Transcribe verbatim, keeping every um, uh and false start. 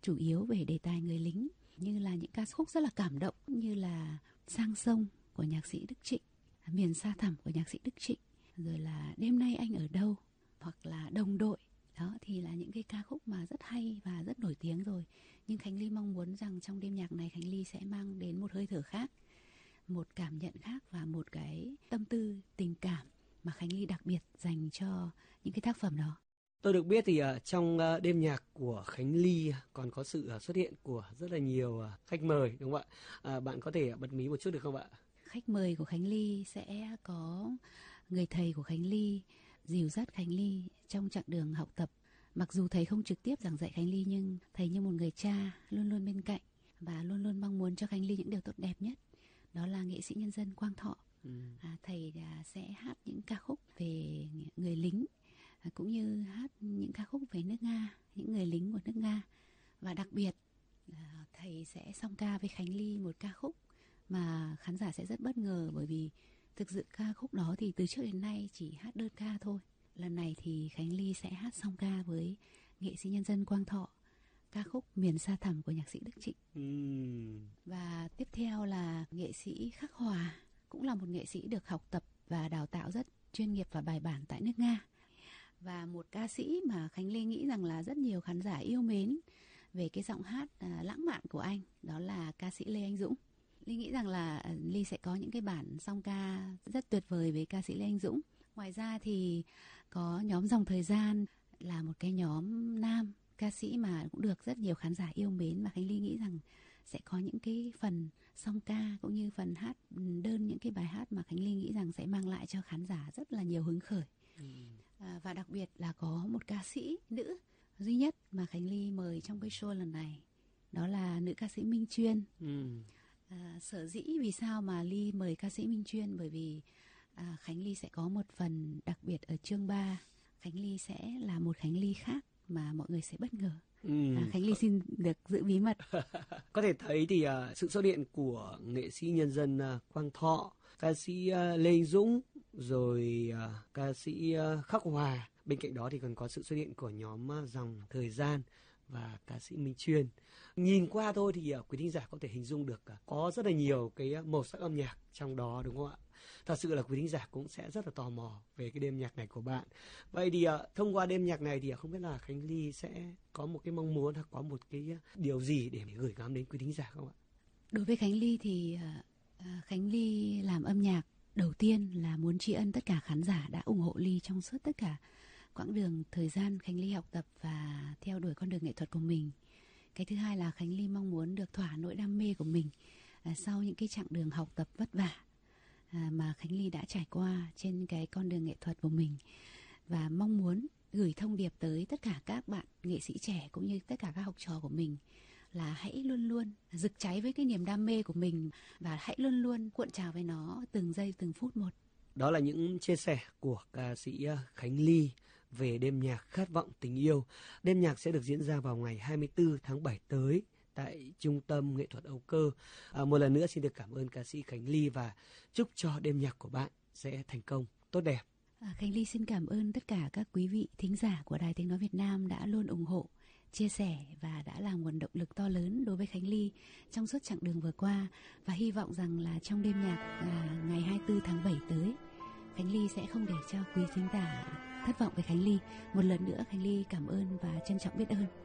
chủ yếu về đề tài người lính, như là những ca khúc rất là cảm động như là Sang Sông của nhạc sĩ Đức Trịnh, Miền Sa Thẳm của nhạc sĩ Đức Trịnh, rồi là Đêm Nay Anh Ở Đâu, hoặc là Đồng Đội. Đó thì là những cái ca khúc mà rất hay và rất nổi tiếng rồi. Nhưng Khánh Ly mong muốn rằng trong đêm nhạc này Khánh Ly sẽ mang đến một hơi thở khác, một cảm nhận khác và một cái tâm tư tình cảm mà Khánh Ly đặc biệt dành cho những cái tác phẩm đó. Tôi được biết thì uh, trong uh, đêm nhạc của Khánh Ly còn có sự uh, xuất hiện của rất là nhiều uh, khách mời, đúng không ạ? Uh, bạn có thể bật mí một chút được không ạ? Khách mời của Khánh Ly sẽ có người thầy của Khánh Ly, dìu dắt Khánh Ly trong chặng đường học tập. Mặc dù thầy không trực tiếp giảng dạy Khánh Ly, nhưng thầy như một người cha luôn luôn bên cạnh và luôn luôn mong muốn cho Khánh Ly những điều tốt đẹp nhất. Đó là nghệ sĩ nhân dân Quang Thọ. Ừ. À, thầy à, sẽ hát những ca khúc về người lính, à, cũng như hát những ca khúc về nước Nga, những người lính của nước Nga. Và đặc biệt à, thầy sẽ song ca với Khánh Ly một ca khúc mà khán giả sẽ rất bất ngờ, bởi vì thực sự ca khúc đó thì từ trước đến nay chỉ hát đơn ca thôi. Lần này thì Khánh Ly sẽ hát song ca với nghệ sĩ nhân dân Quang Thọ, ca khúc Miền Sa Thẳm của nhạc sĩ Đức Trịnh. uhm. Và tiếp theo là nghệ sĩ Khắc Hòa, cũng là một nghệ sĩ được học tập và đào tạo rất chuyên nghiệp và bài bản tại nước Nga. Và một ca sĩ mà Khánh Ly nghĩ rằng là rất nhiều khán giả yêu mến về cái giọng hát à, lãng mạn của anh, đó là ca sĩ Lê Anh Dũng. Ly nghĩ rằng là Ly sẽ có những cái bản song ca rất tuyệt vời với ca sĩ Lê Anh Dũng. Ngoài ra thì có nhóm Dòng Thời Gian, là một cái nhóm nam ca sĩ mà cũng được rất nhiều khán giả yêu mến, mà Khánh Ly nghĩ rằng sẽ có những cái phần song ca cũng như phần hát đơn, những cái bài hát mà Khánh Ly nghĩ rằng sẽ mang lại cho khán giả rất là nhiều hứng khởi. Ừ. À, và đặc biệt là có một ca sĩ nữ duy nhất mà Khánh Ly mời trong cái show lần này, đó là nữ ca sĩ Minh Chuyên. Ừ. À, sở dĩ vì sao mà Ly mời ca sĩ Minh Chuyên, bởi vì à, Khánh Ly sẽ có một phần đặc biệt ở chương ba. Khánh Ly sẽ là một Khánh Ly khác mà mọi người sẽ bất ngờ. Ừ. À, Khánh Ly xin được giữ bí mật. Có thể thấy thì uh, sự xuất hiện của nghệ sĩ nhân dân uh, Quang Thọ, ca sĩ uh, Lê Anh Dũng, rồi uh, ca sĩ uh, Khắc Hòa. Bên cạnh đó thì còn có sự xuất hiện của nhóm uh, Dòng Thời Gian và ca sĩ Minh Chuyên. Nhìn qua thôi thì uh, quý thính giả có thể hình dung được uh, có rất là nhiều cái uh, màu sắc âm nhạc trong đó, đúng không ạ? Thật sự là quý thính giả cũng sẽ rất là tò mò về cái đêm nhạc này của bạn. Vậy thì uh, thông qua đêm nhạc này thì uh, không biết là Khánh Ly sẽ có một cái mong muốn hoặc có một cái uh, điều gì để gửi gắm đến quý thính giả không ạ? Đối với Khánh Ly thì uh, Khánh Ly làm âm nhạc đầu tiên là muốn tri ân tất cả khán giả đã ủng hộ Ly trong suốt tất cả quãng đường thời gian Khánh Ly học tập và theo đuổi con đường nghệ thuật của mình. Cái thứ hai là Khánh Ly mong muốn được thỏa nỗi đam mê của mình uh, sau những cái chặng đường học tập vất vả À, mà Khánh Ly đã trải qua trên cái con đường nghệ thuật của mình, và mong muốn gửi thông điệp tới tất cả các bạn nghệ sĩ trẻ cũng như tất cả các học trò của mình là hãy luôn luôn rực cháy với cái niềm đam mê của mình và hãy luôn luôn cuộn trào với nó từng giây từng phút một. Đó là những chia sẻ của ca sĩ Khánh Ly về đêm nhạc Khát Vọng Tình Yêu. Đêm nhạc sẽ được diễn ra vào ngày hai mươi tư tháng bảy tới tại Trung tâm Nghệ thuật Âu Cơ. À, một lần nữa xin được cảm ơn ca sĩ Khánh Ly và chúc cho đêm nhạc của bạn sẽ thành công, tốt đẹp. À, Khánh Ly xin cảm ơn tất cả các quý vị thính giả của Đài Tiếng Nói Việt Nam đã luôn ủng hộ, chia sẻ và đã là nguồn động lực to lớn đối với Khánh Ly trong suốt chặng đường vừa qua. Và hy vọng rằng là trong đêm nhạc à, ngày hai mươi tư tháng bảy tới, Khánh Ly sẽ không để cho quý thính giả thất vọng với Khánh Ly. Một lần nữa Khánh Ly cảm ơn và trân trọng biết ơn.